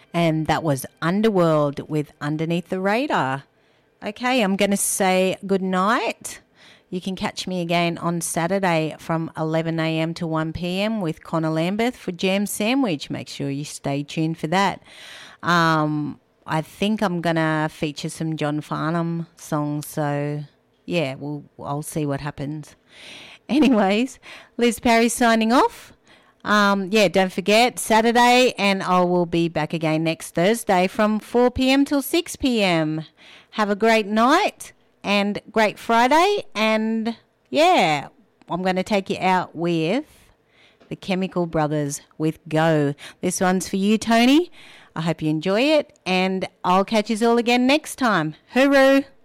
And that was Underworld with Underneath the Radar. Okay, I'm going to say good night. You can catch me again on Saturday from 11 a.m. to 1 p.m. with Connor Lambeth for Jam Sandwich. Make sure you stay tuned for that. I think I'm going to feature some John Farnham songs, so yeah, I'll see what happens. Anyways, Liz Parry signing off. Don't forget Saturday, and I will be back again next Thursday from 4 p.m. till 6 p.m. Have a great night and great Friday, and yeah, I'm going to take you out with the Chemical Brothers with Go. This one's for you, Tony. I hope you enjoy it, and I'll catch you all again next time. Hooroo!